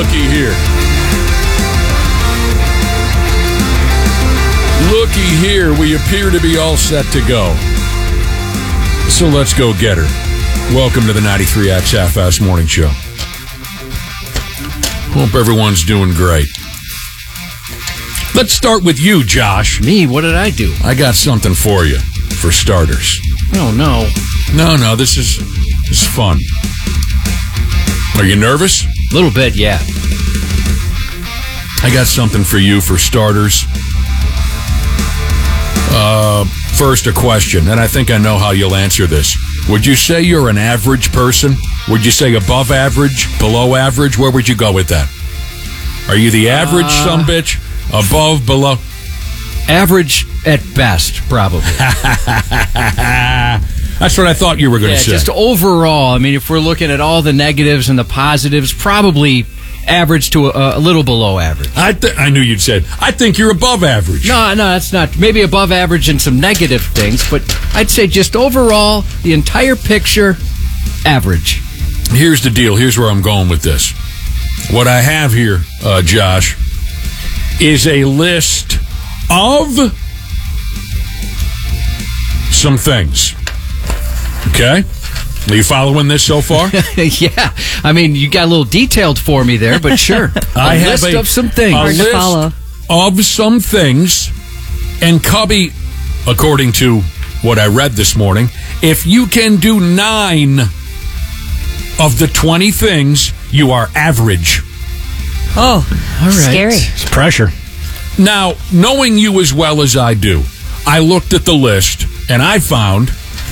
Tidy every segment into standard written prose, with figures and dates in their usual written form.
looky here. Looky here, we appear to be all set to go. So let's go get her. Welcome to the 93X Half-Ass Morning Show. Hope everyone's doing great. Let's start with you, Josh. Me? What did I do? I got something for you, for starters. Oh, no. No, this is fun. Are you nervous? A little bit, yeah. I got something for you for starters. First, a question, and I think I know how you'll answer this. Would you say you're an average person? Would you say above average, below average? Where would you go with that? Are you the average sumbitch? Above, below? Average at best, probably. That's what I thought you were going to say. Just overall, I mean, if we're looking at all the negatives and the positives, probably average to a little below average. I knew you'd say, I think you're above average. No, that's not. Maybe above average in some negative things, but I'd say just overall, the entire picture, average. Here's the deal. Here's where I'm going with this. What I have here, Josh, is a list of some things. Okay? Are you following this so far? Yeah. I mean, you got a little detailed for me there, but sure. I have list of some things. A list of some things. And Cubby, according to what I read this morning, if you can do 9 of the 20 things, you are average. Oh, all right. Scary. It's pressure. Now, knowing you as well as I do, I looked at the list and I found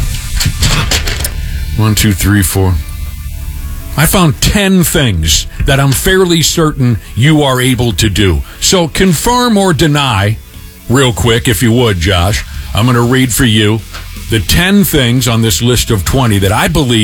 1, 2, 3, 4. I found 10 things that I'm fairly certain you are able to do. So confirm or deny, real quick, if you would, Josh. I'm going to read for you the 10 things on this list of 20 that I believe